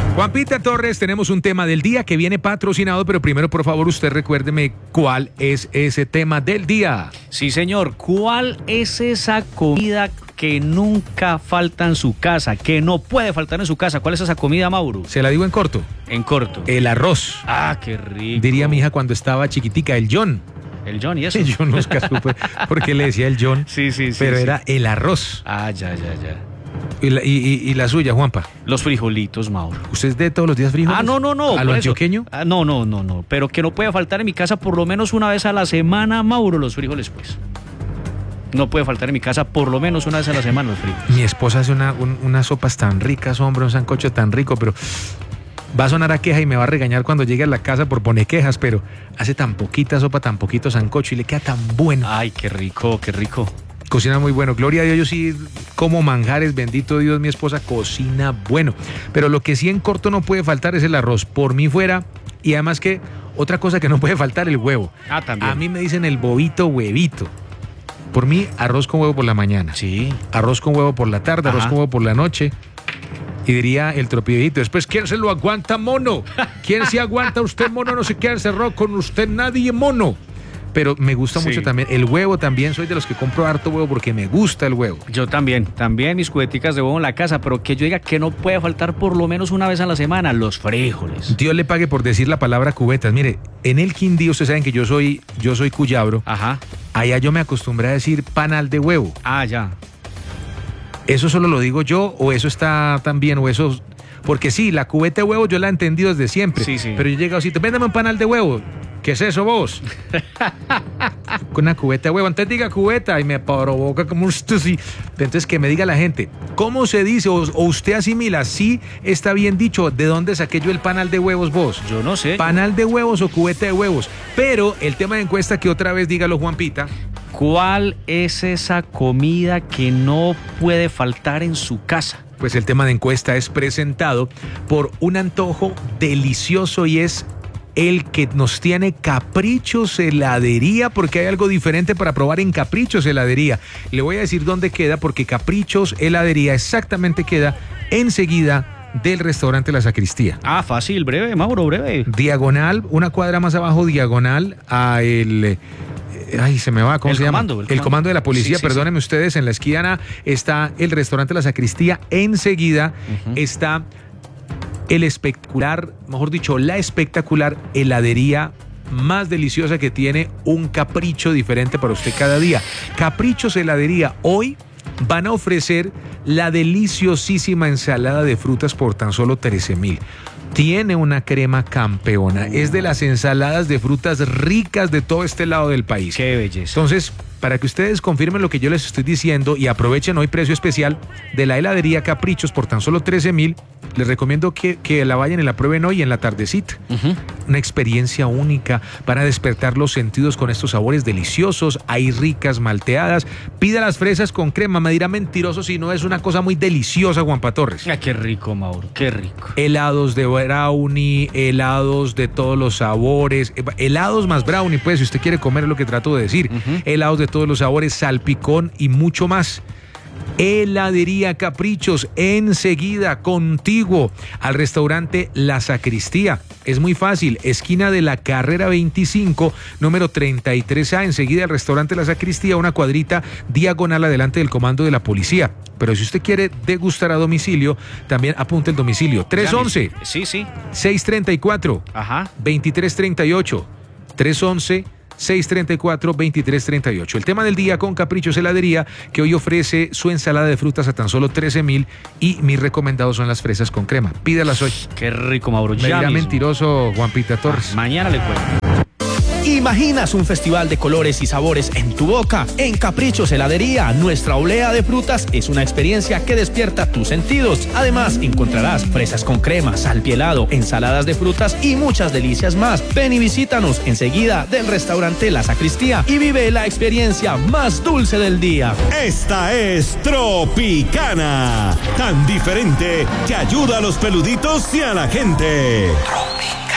Juanpita Torres, tenemos un tema del día que viene patrocinado, pero primero, por favor, usted recuérdeme cuál es ese tema del día. Sí, señor. ¿Cuál es esa comida que nunca falta en su casa, que no puede faltar en su casa? ¿Cuál es esa comida, Mauro? Se la digo en corto. En corto. El arroz. Ah, qué rico. Diría mi hija cuando estaba chiquitica, el John. El John, ¿y eso? Yo nunca supe por qué le decía el John. Sí. Pero era el arroz. Ah, ya. ¿Y la suya, Juanpa? Los frijolitos, Mauro. ¿Usted es de todos los días frijoles? Ah, no. ¿A lo antioqueño? No. Pero que no puede faltar en mi casa por lo menos una vez a la semana, Mauro, los frijoles, pues. No puede faltar en mi casa por lo menos una vez a la semana los frijoles. Mi esposa hace unas sopas tan ricas, hombre, un sancocho tan rico, pero va a sonar a queja y me va a regañar cuando llegue a la casa por poner quejas, pero hace tan poquita sopa, tan poquito sancocho y le queda tan bueno. Ay, qué rico. Cocina muy bueno, gloria a Dios, yo sí como manjares, bendito Dios, mi esposa cocina bueno. Pero lo que sí en corto no puede faltar es el arroz, por mí fuera, y además que otra cosa que no puede faltar, el huevo. Ah, también. A mí me dicen el bobito huevito. Por mí, arroz con huevo por la mañana. Sí. Arroz con huevo por la tarde, Ajá. arroz con huevo por la noche. Y diría el tropidito, después, ¿quién se lo aguanta, mono? ¿Quién se aguanta usted, mono? No se queda encerrado con usted nadie, mono. Pero me gusta mucho también el huevo, también soy de los que compro harto huevo porque me gusta el huevo. Yo también mis cubeticas de huevo en la casa, pero que yo diga que no puede faltar por lo menos una vez a la semana, los frijoles. Dios le pague por decir la palabra cubetas. Mire, en el Quindío, ustedes saben que yo soy cuyabro. Ajá. Allá yo me acostumbré a decir panal de huevo. Ah, ya. ¿Eso solo lo digo yo o eso está también o eso? Porque sí, la cubeta de huevo yo la he entendido desde siempre. Sí. Pero yo he llegado así, véndame un panal de huevo. ¿Qué es eso vos? Con una cubeta de huevo. Antes diga cubeta y me provoca como usted sí. Entonces que me diga la gente, ¿cómo se dice? O usted asimila, sí está bien dicho, ¿de dónde saqué yo el panal de huevos vos? Yo no sé. ¿Panal de huevos o cubeta de huevos? Pero el tema de encuesta que otra vez dígalo, Juanpita. ¿Cuál es esa comida que no puede faltar en su casa? Pues el tema de encuesta es presentado por un antojo delicioso y es el que nos tiene Caprichos Heladería, porque hay algo diferente para probar en Caprichos Heladería. Le voy a decir dónde queda, porque Caprichos Heladería exactamente queda enseguida del restaurante La Sacristía. Ah, fácil, breve, Mauro, breve. Diagonal, una cuadra más abajo, diagonal a el... Ay, se me va, ¿cómo se llama? El comando de la policía, sí, perdónenme ustedes, en la esquina está el restaurante La Sacristía, enseguida está el espectacular, mejor dicho, la espectacular heladería más deliciosa que tiene un capricho diferente para usted cada día. Caprichos Heladería, hoy van a ofrecer la deliciosísima ensalada de frutas por tan solo 13,000. Tiene una crema campeona. Es de las ensaladas de frutas ricas de todo este lado del país. ¡Qué belleza! Entonces, para que ustedes confirmen lo que yo les estoy diciendo y aprovechen hoy precio especial de la heladería Caprichos por tan solo 13,000, les recomiendo que la vayan y la prueben hoy en la tardecita. Una experiencia única para despertar los sentidos con estos sabores deliciosos. Hay ricas malteadas. Pida las fresas con crema. Me dirá mentiroso si no es una cosa muy deliciosa, Juanpa Torres. Ah, qué rico, Mauro, qué rico. Helados de brownie, helados de todos los sabores, helados más brownie, pues, si usted quiere comer, es lo que trato de decir. Helados de todos los sabores, salpicón y mucho más. Heladería Caprichos, enseguida, contiguo al restaurante La Sacristía. Es muy fácil, esquina de la carrera 25, número 33A, enseguida al restaurante La Sacristía, una cuadrita diagonal adelante del comando de la policía. Pero si usted quiere degustar a domicilio, también apunte el domicilio. 311. Sí. 634. Ajá. 2338. 311. 634-2338. El tema del día con Caprichos Heladería, que hoy ofrece su ensalada de frutas a tan solo 13,000 y mis recomendados son las fresas con crema. Pídalas hoy. Qué rico, Mauro. Me dirá mentiroso Juanpita Torres. Mañana le cuento. ¿Imaginas un festival de colores y sabores en tu boca? En Caprichos Heladería, nuestra olea de frutas es una experiencia que despierta tus sentidos. Además, encontrarás fresas con crema, salpielado, ensaladas de frutas y muchas delicias más. Ven y visítanos enseguida del restaurante La Sacristía y vive la experiencia más dulce del día. Esta es Tropicana, tan diferente que ayuda a los peluditos y a la gente. Tropicana.